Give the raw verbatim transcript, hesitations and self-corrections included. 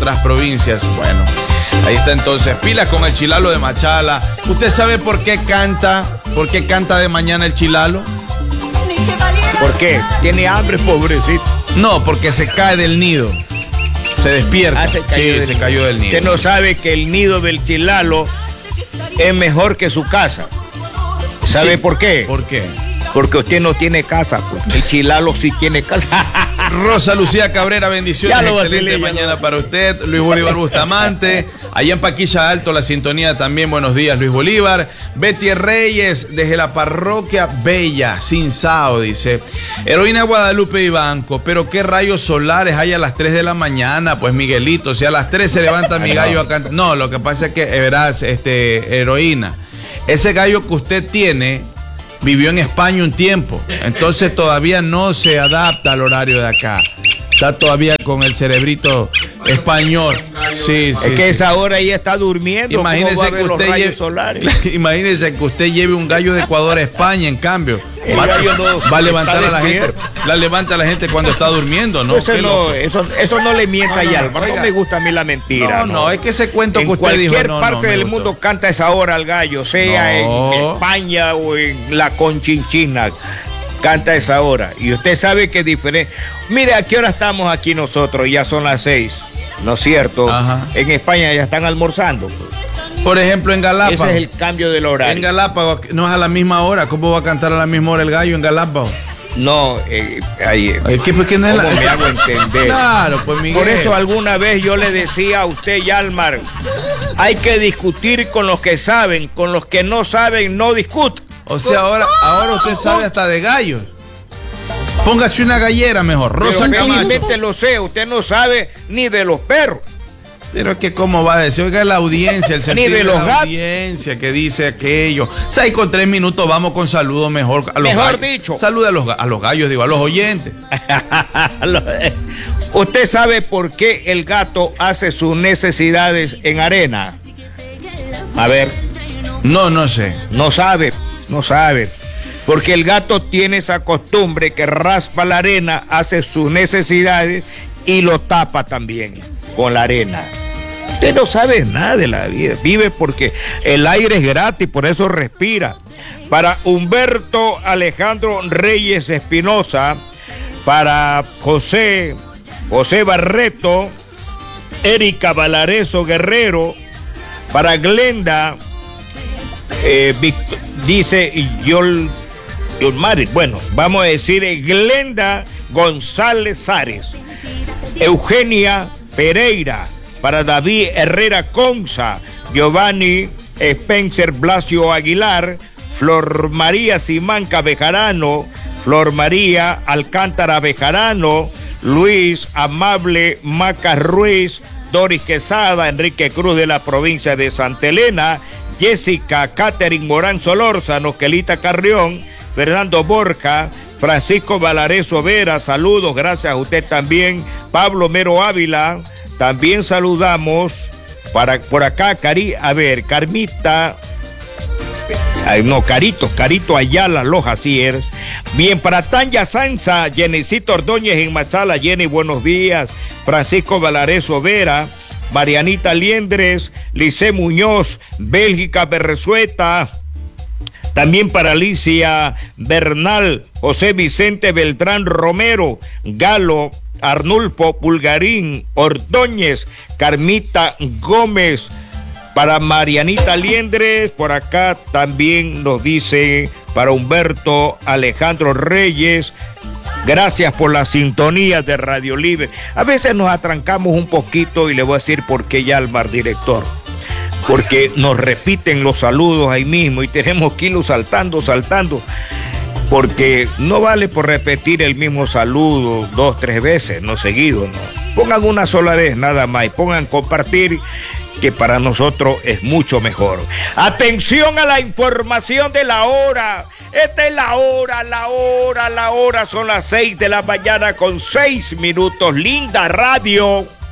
otras provincias. Bueno, ahí está entonces, pilas con el chilalo de Machala. ¿Usted sabe por qué canta? ¿Por qué canta de mañana el chilalo? ¿Por qué? ¿Tiene hambre, pobrecito? No, porque se cae del nido. Se despierta. Ah, se cayó sí, del se cayó del nido. Usted no sí. sabe que el nido del chilalo es mejor que su casa. ¿Sabe Sí. por qué? ¿Por qué? Porque usted no tiene casa, pues. El chilalo sí tiene casa. Rosa Lucía Cabrera, bendiciones, Ya lo excelente vacilé, ya mañana lo- para usted. Luis Bolívar Bustamante, allá en Paquilla Alto, la sintonía también, buenos días Luis Bolívar. Betty Reyes, desde la parroquia Bella, Cinsao, dice. Heroína Guadalupe Ibanco, pero qué rayos solares hay a las tres de la mañana, pues Miguelito, si a las tres se levanta mi gallo a cantar. No, lo que pasa es que, eh, verás, este, Heroína, ese gallo que usted tiene vivió en España un tiempo, entonces todavía no se adapta al horario de acá. Está todavía con el cerebrito español. Sí, sí. Es que sí. esa hora ella está durmiendo. Imagínese ¿Cómo va a ver que los usted rayos lleve, solares? imagínese que usted lleve un gallo de Ecuador a España, en cambio. El Va, gallo no va a levantar está a la gente, despierto. la levanta a la gente cuando está durmiendo, ¿no? Eso Qué no, loco. eso, eso no le mienta No, no, ya, no, Álvaro. No oiga. me gusta a mí la mentira. No, no, es que ese cuento en que usted dijo, cualquier no, no, parte me del gustó. mundo canta esa hora al gallo, sea No. en España o en la Conchinchina. Canta esa hora. Y usted sabe que es diferente. Mire, ¿a qué hora estamos aquí nosotros? Ya son las seis, ¿no es cierto? Ajá. En España ya están almorzando. Por ejemplo, en Galápagos. Ese es el cambio del horario. En Galápagos no es a la misma hora. ¿Cómo va a cantar a la misma hora el gallo en Galápagos? No, eh, ahí, Ay, ¿qué, pues, qué no es ¿cómo la- me hago entender? Claro, pues Miguel. Por eso alguna vez yo le decía a usted, Yalmar, hay que discutir con los que saben, con los que no saben, no discutan. O sea, ahora, ahora usted sabe hasta de gallos. Póngase una gallera mejor. Rosa Pero Camacho. felizmente lo sé, usted no sabe ni de los perros. Pero es que cómo va a decir, oiga la audiencia, el sentido de de, los la gatos. audiencia que dice aquello. Seis con tres minutos vamos con saludos mejor a los Mejor gallos. dicho. Saluda a los, ga- a los gallos, digo, a los oyentes. ¿Usted sabe por qué el gato hace sus necesidades en arena? A ver, No, no sé. no sabe, no sabe. Porque el gato tiene esa costumbre que raspa la arena, hace sus necesidades y lo tapa también con la arena. Usted no sabe nada de la vida, vive porque el aire es gratis, por eso respira. Para Humberto Alejandro Reyes Espinosa, para José, José Barreto, Erika Valareso Guerrero, para Glenda, eh, Vict- dice Yol, Yolmari, bueno, vamos a decir eh, Glenda González Zares, Eugenia Pereira, para David Herrera Conza, Giovanni Spencer Blasio Aguilar, Flor María Simanca Bejarano, Flor María Alcántara Bejarano, Luis Amable Maca Ruiz, Doris Quesada, Enrique Cruz de la provincia de Santa Elena, Jessica Catherine Morán Solórzano, Kelita Carrión, Fernando Borja, Francisco Valareso Vera, saludos, gracias a usted también, Pablo Mero Ávila, también saludamos para por acá, Cari, a ver, Carmita, ay, no, Carito, Carito Ayala, Loja, así es. Bien, para Tanya Sanza, Jenecito Ordóñez en Machala, Jenny, buenos días, Francisco Valareso Vera, Marianita Liendres, Lice Muñoz, Bélgica Berresueta, también para Alicia Bernal, José Vicente Beltrán Romero, Galo, Arnulfo Pulgarín, Ordóñez, Carmita Gómez, para Marianita Liendres, por acá también nos dice para Humberto Alejandro Reyes, gracias por la sintonía de Radio Libre. A veces nos atrancamos un poquito y le voy a decir por qué, Yalmar, director. Porque nos repiten los saludos ahí mismo y tenemos que irlo saltando, saltando. Porque no vale por repetir el mismo saludo dos, tres veces, no seguido, no. Pongan una sola vez nada más y pongan compartir, que para nosotros es mucho mejor. Atención a la información de la hora. Esta es la hora, la hora, la hora. Son las seis de la mañana con seis minutos. Linda radio.